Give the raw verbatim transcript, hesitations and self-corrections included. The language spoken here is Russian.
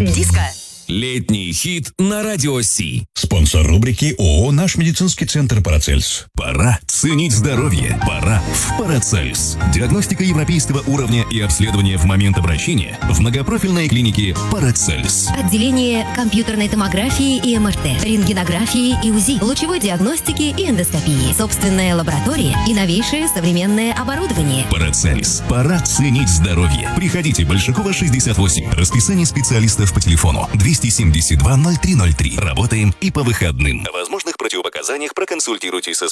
Диско. Летний хит на Радио Си. Спонсор рубрики ООО «Наш медицинский центр Парацельс». Пора ценить здоровье. Пора в Парацельс. Диагностика европейского уровня и обследование в момент обращения в многопрофильной клинике Парацельс. Отделение компьютерной томографии и эм эр тэ, рентгенографии и УЗИ, лучевой диагностики и эндоскопии, собственная лаборатория и новейшее современное оборудование. Парацельс. Пора ценить здоровье. Приходите, Большакова, шестьдесят восемь. Расписание специалистов по телефону двести семьдесят два ноль три ноль три. Работаем и по выходным. О возможных противопоказаниях проконсультируйтесь со специалистом.